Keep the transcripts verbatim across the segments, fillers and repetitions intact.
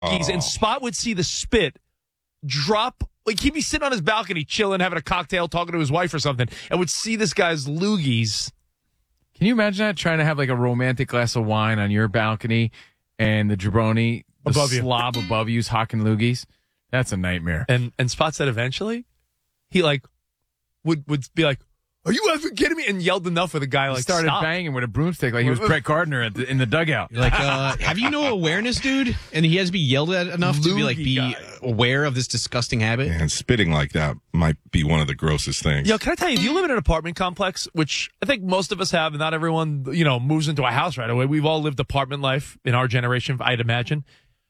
oh. and Spot would see the spit drop. Like, he'd be sitting on his balcony, chilling, having a cocktail, talking to his wife or something, and would see this guy's loogies. Can you imagine that? Trying to have like a romantic glass of wine on your balcony and the jabroni, the above slob you. above you is hawking loogies? That's a nightmare. And and Spot said eventually, he like would would be like, "Are you ever kidding me?" and yelled enough for the guy like he started stop. banging with a broomstick like he was Brett Gardner at the, in the dugout. Like, uh, have you no awareness, dude? And he has to be yelled at enough to be like be guy. aware of this disgusting habit. And spitting like that might be one of the grossest things. Yo, can I tell you, if you live in an apartment complex, which I think most of us have, and not everyone, you know, moves into a house right away. We've all lived apartment life in our generation, I'd imagine.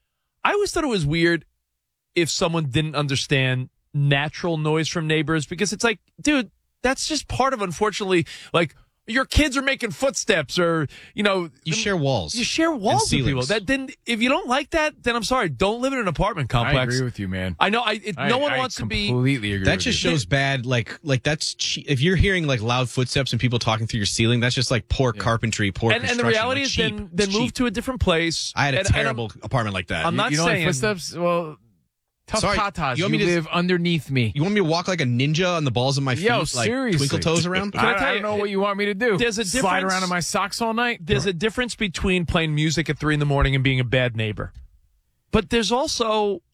I always thought it was weird if someone didn't understand natural noise from neighbors, because it's like, dude, that's just part of, unfortunately, like, your kids are making footsteps, or, you know, You share walls. you share walls with ceilings. people. That didn't. If you don't like that, then I'm sorry. Don't live in an apartment complex. I agree with you, man. I know. I it, I, no one I wants to be. completely agree. That with just you. shows bad, like, like that's che- if you're hearing like loud footsteps and people talking through your ceiling, that's just like poor carpentry, poor And, and the construction, reality like, is, cheap. then then It's move cheap. to a different place. I had a And- and I'm- terrible apartment like that. I'm not You don't like saying footsteps? Well, tough Sorry, tatas. you You, want me to- live underneath me. You want me to walk like a ninja on the balls of my feet, Yo, like seriously. twinkle toes around? Can I I, tell I you- don't know what you want me to do. There's a Slide difference- around in my socks all night? There's a difference between playing music at three in the morning and being a bad neighbor. But there's also,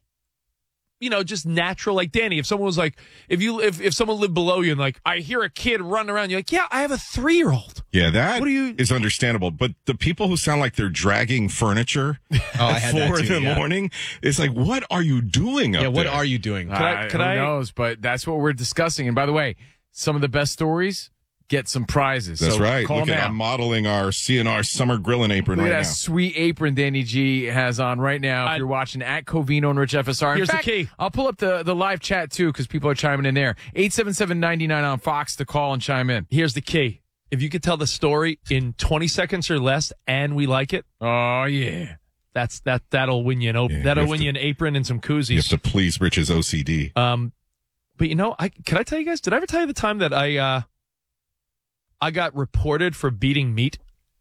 you know, just natural, like Danny, if someone was like, if you, if, if someone lived below you and like, I hear a kid running around, you're like, yeah, I have a three-year-old. Yeah, that What do you- is understandable. But the people who sound like they're dragging furniture Oh, I at had that four too, in the yeah. morning, it's like, what are you doing up Yeah, what there? are you doing? Can I- Uh, can who I- knows? But that's what we're discussing. And by the way, some of the best stories get some prizes. That's so right. Call Look at now. I'm modeling our C N R summer grilling apron Look right at now. that sweet apron Danny G has on right now. If I- you're watching at Covino and Rich F S R. In Here's the fact, key. I'll pull up the, the live chat too because people are chiming in there. eight seven seven, nine nine on Fox to call and chime in. Here's the key. If you could tell the story in twenty seconds or less and we like it, Oh, yeah. that's that, that'll win you an op- Yeah, you that'll have win to- you an apron and some You have koozies. to please Rich's O C D. Um, but you know, I can I tell you guys, did I ever tell you the time that I, uh, I got reported for beating meat?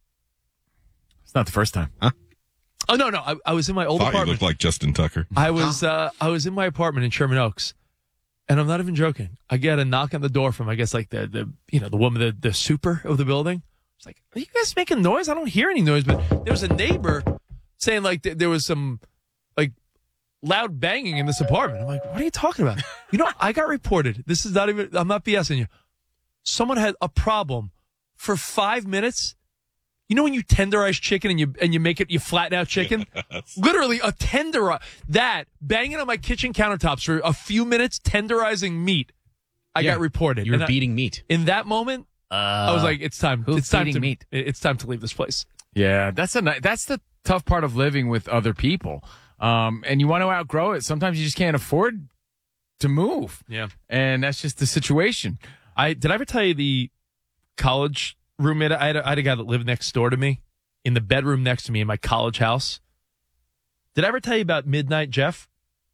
It's not the first time. Oh no, no, I, I was in my old Thought you apartment. looked like Justin Tucker. I was uh, I was in my apartment in Sherman Oaks, and I'm not even joking. I get a knock on the door from I guess like the the you know the woman the the super of the building. It's like, are you guys making noise? I don't hear any noise, but there was a neighbor saying like th- there was some like loud banging in this apartment. I'm like, what are you talking about? You know, I got reported. This is not even. I'm not BSing you. Someone had a problem for five minutes. You know when you tenderize chicken and you and you make it, you flatten out chicken? Yes. Literally a tenderize. That, banging on my kitchen countertops for a few minutes, tenderizing meat. I Yeah, got reported. You were And I- beating meat. in that moment, I was like, it's time. who's It's time feeding to meat? It's time to leave this place. Yeah, that's a ni- that's the tough part of living with other people. Um, and you want to outgrow it. Sometimes you just can't afford to move. Yeah. And that's just the situation. I did I ever tell you the college roommate? I had, a, I had a guy that lived next door to me in the bedroom next to me in my college house. Did I ever tell you about Midnight Jeff?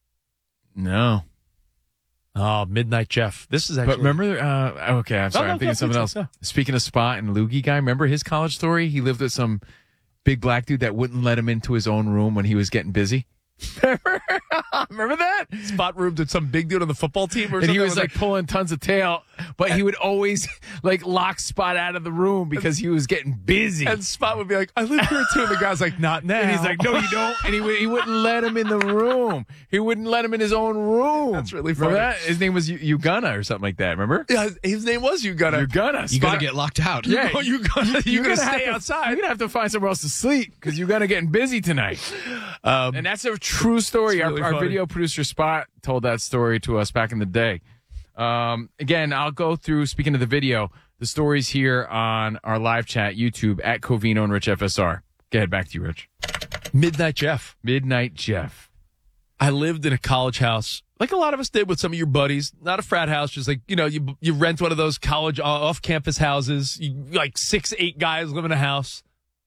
No. Oh, Midnight Jeff. This is actually. But remember, uh, okay, I'm sorry, no, I'm thinking no, of something please, else. no. Speaking of Spot and Loogie guy, remember his college story? He lived with some big black dude that wouldn't let him into his own room when he was getting busy. Remember, remember that? spot roomed with some big dude on the football team or And something. he I was like pulling tons of tail, but he would always like lock Spot out of the room because he was getting busy. and Spot would be like, I live here too. And the guy's like, not now. And he's like, no, you don't. And he, would, he wouldn't let him in the room. He wouldn't let him in his own room. That's really Remember funny. that? His name was U- Ugana or something like that. Remember? Yeah, his name was You Gotta. Ugana. You Spot- gotta get locked out. Yeah, Oh, you gotta, you You're gotta gonna have stay to- outside. You're gonna have to find somewhere else to sleep because you're gonna getting busy tonight. Um, And that's a true story. It's Our, really our funny. video producer Spot told that story to us back in the day. Um, again, I'll go through, speaking of the video, the stories here on our live chat, YouTube, at Covino and Rich F S R. Go ahead, back to you, Rich. Midnight Jeff. Midnight Jeff. I lived in a college house, like a lot of us did with some of your buddies. Not a frat house, just like, you know, you you rent one of those college uh, off-campus houses. You, like six, eight guys live in a house.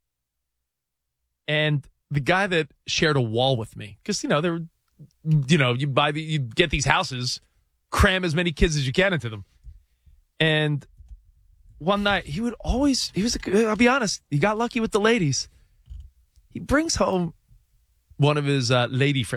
And the guy that shared a wall with me, because, you know, they were, you know, you buy the, you get these houses, cram as many kids as you can into them. And one night, he would always, he was, a, I'll be honest, he got lucky with the ladies. He brings home one of his uh, lady friends.